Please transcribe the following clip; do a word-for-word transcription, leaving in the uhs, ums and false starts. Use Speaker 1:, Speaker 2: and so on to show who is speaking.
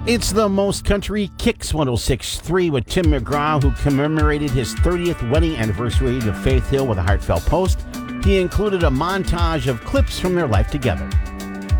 Speaker 1: It's the Most Country Kicks one oh six point three with Tim McGraw, who commemorated his thirtieth wedding anniversary to Faith Hill with a heartfelt post. He included a montage of clips from their life together.